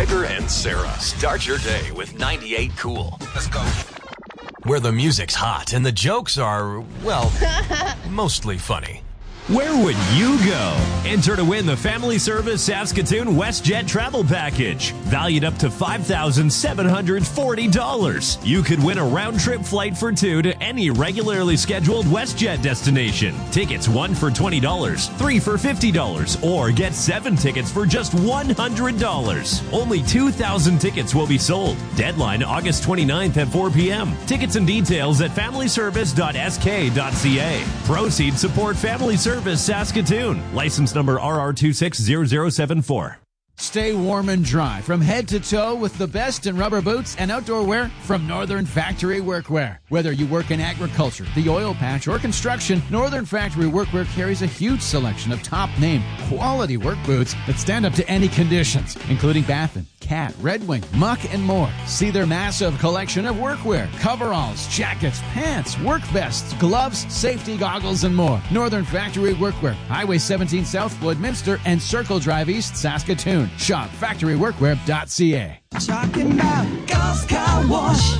Ryder and Sarah. Start your day with 98 Cool. Let's go. Where the music's hot and the jokes are, well, mostly funny. Where would you go? Enter to win the Family Service Saskatoon WestJet Travel Package, valued up to $5,740. You could win a round-trip flight for two to any regularly scheduled WestJet destination. Tickets 1 for $20, 3 for $50, or get 7 tickets for just $100. Only 2,000 tickets will be sold. Deadline August 29th at 4 p.m. Tickets and details at familyservice.sk.ca. Proceeds support Family Service Saskatoon. License number RR260074. Stay warm and dry from head to toe with the best in rubber boots and outdoor wear from Northern Factory Workwear. Whether you work in agriculture, the oil patch, or construction, Northern Factory Workwear carries a huge selection of top-name, quality work boots that stand up to any conditions, including Baffin, Cat, Red Wing, Muck, and more. See their massive collection of workwear, coveralls, jackets, pants, work vests, gloves, safety goggles, and more. Northern Factory Workwear, Highway 17 South, Woodminster, and Circle Drive East, Saskatoon. Shop factoryworkwear.ca. Talking about Golf Car Wash.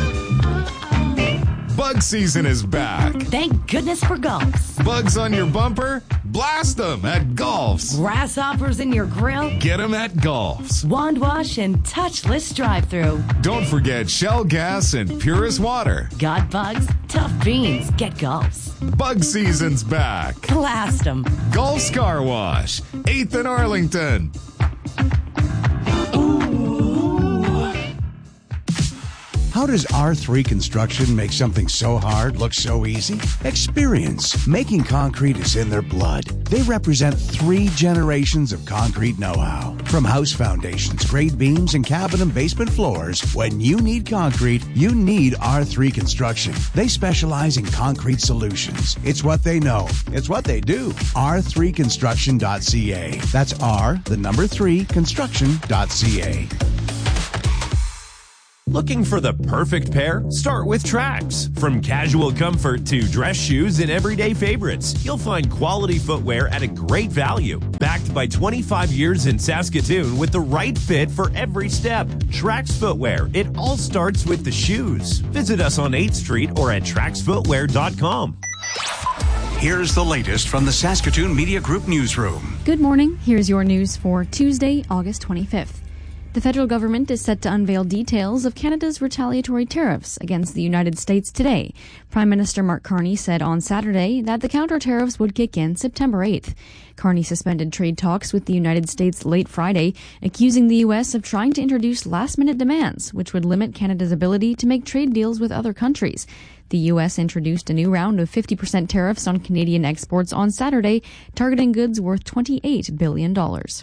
Bug season is back. Thank goodness for Golfs. Bugs on your bumper? Blast them at Golfs. Grasshoppers in your grill? Get them at Golfs. Wand wash and touchless drive-through. Don't forget Shell gas and purest water. Got bugs? Tough beans. Get Golfs. Bug season's back. Blast them. Golfs Car Wash, 8th and Arlington. How does R3 Construction make something so hard look so easy? Experience. Making concrete is in their blood. They represent 3 generations of concrete know-how. From house foundations, grade beams, and cabin and basement floors, when you need concrete, you need R3 Construction. They specialize in concrete solutions. It's what they know. It's what they do. R3construction.ca. That's R3 construction.ca. Looking for the perfect pair? Start with Trax. From casual comfort to dress shoes and everyday favorites, you'll find quality footwear at a great value. Backed by 25 years in Saskatoon with the right fit for every step. Trax Footwear. It all starts with the shoes. Visit us on 8th Street or at traxfootwear.com. Here's the latest from the Saskatoon Media Group newsroom. Good morning. Here's your news for Tuesday, August 25th. The federal government is set to unveil details of Canada's retaliatory tariffs against the United States today. Prime Minister Mark Carney said on Saturday that the counter-tariffs would kick in September 8th. Carney suspended trade talks with the United States late Friday, accusing the U.S. of trying to introduce last-minute demands, which would limit Canada's ability to make trade deals with other countries. The U.S. introduced a new round of 50% tariffs on Canadian exports on Saturday, targeting goods worth $28 billion.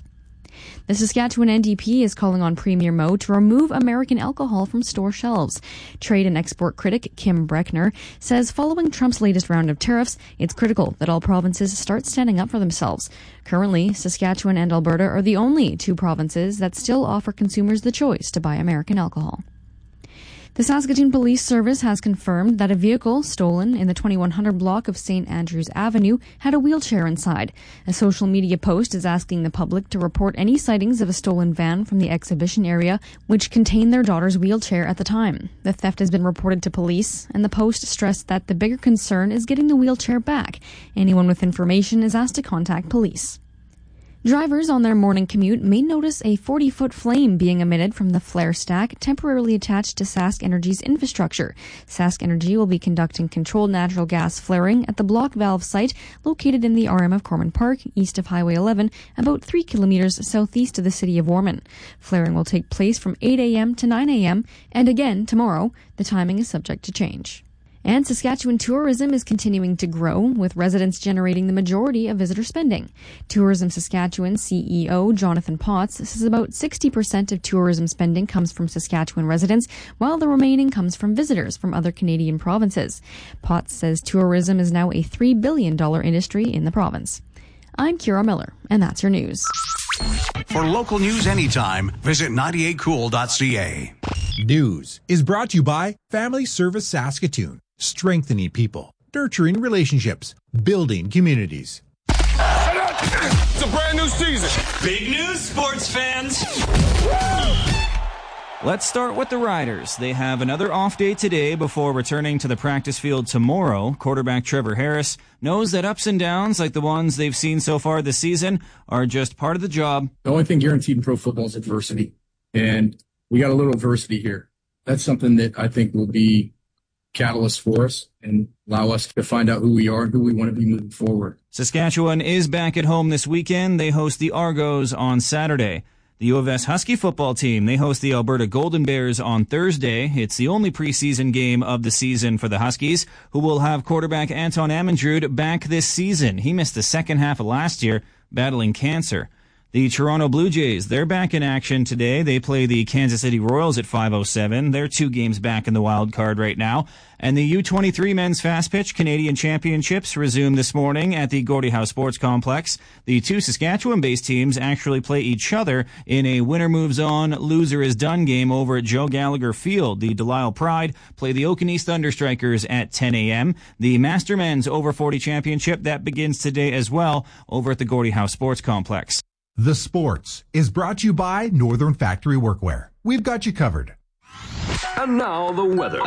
The Saskatchewan NDP is calling on Premier Moe to remove American alcohol from store shelves. Trade and export critic Kim Breckner says following Trump's latest round of tariffs, it's critical that all provinces start standing up for themselves. Currently, Saskatchewan and Alberta are the only 2 provinces that still offer consumers the choice to buy American alcohol. The Saskatoon Police Service has confirmed that a vehicle stolen in the 2100 block of St. Andrews Avenue had a wheelchair inside. A social media post is asking the public to report any sightings of a stolen van from the exhibition area which contained their daughter's wheelchair at the time. The theft has been reported to police, and the post stressed that the bigger concern is getting the wheelchair back. Anyone with information is asked to contact police. Drivers on their morning commute may notice a 40-foot flame being emitted from the flare stack temporarily attached to Sask Energy's infrastructure. Sask Energy will be conducting controlled natural gas flaring at the block valve site located in the RM of Corman Park, east of Highway 11, about 3 kilometers southeast of the city of Warman. Flaring will take place from 8 a.m. to 9 a.m. and again tomorrow. The timing is subject to change. And Saskatchewan tourism is continuing to grow, with residents generating the majority of visitor spending. Tourism Saskatchewan CEO Jonathan Potts says about 60% of tourism spending comes from Saskatchewan residents, while the remaining comes from visitors from other Canadian provinces. Potts says tourism is now a $3 billion industry in the province. I'm Kira Miller, and that's your news. For local news anytime, visit 98cool.ca. News is brought to you by Family Service Saskatoon. Strengthening people, nurturing relationships, building communities. The a brand new season. Big news, sports fans. Let's start with the Riders. They have another off day today before returning to the practice field tomorrow. Quarterback Trevor Harris knows that ups and downs like the ones they've seen so far this season are just part of the job. The only thing guaranteed in pro football is adversity, and we got a little adversity here. That's something that I think will be catalyst for us and allow us to find out who we are and who we want to be moving forward. Saskatchewan is back at home this weekend. They host the Argos on Saturday. The U of S Husky football team, they host the Alberta Golden Bears on Thursday. It's the only preseason game of the season for the Huskies, who will have quarterback Anton Amundrud back this season. He missed the second half of last year, battling cancer. The Toronto Blue Jays, they're back in action today. They play the Kansas City Royals at 5:07. They're 2 games back in the wild card right now. And the U23 men's fast pitch Canadian Championships resume this morning at the Gordie Howe Sports Complex. The 2 Saskatchewan-based teams actually play each other in a winner moves on, loser is done game over at Joe Gallagher Field. The Delisle Pride play the Okanese Thunderstrikers at 10 a.m. The Master Men's Over 40 Championship, that begins today as well over at the Gordie Howe Sports Complex. The Sports is brought to you by Northern Factory Workwear. We've got you covered. And now the weather.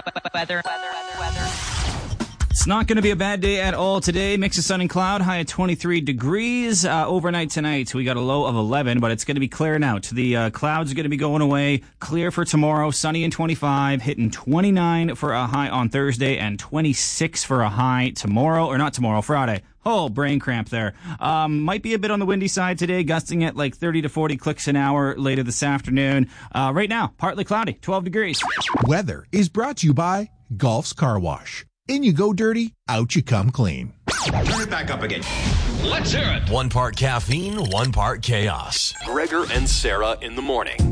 It's not going to be a bad day at all today. Mix of sun and cloud, high at 23 degrees. Overnight tonight, we got a low of 11, but it's going to be clearing out. The clouds are going to be going away. Clear for tomorrow, sunny and 25, hitting 29 for a high on Thursday and 26 for a high tomorrow, or not tomorrow, Friday. Oh, brain cramp there. Might be a bit on the windy side today, gusting at like 30 to 40 clicks an hour later this afternoon. Right now, partly cloudy, 12 degrees. Weather is brought to you by Golf's Car Wash. In you go dirty, out you come clean. Turn it back up again. Let's hear it. 1 part caffeine, 1 part chaos. Gregor and Sarah in the morning.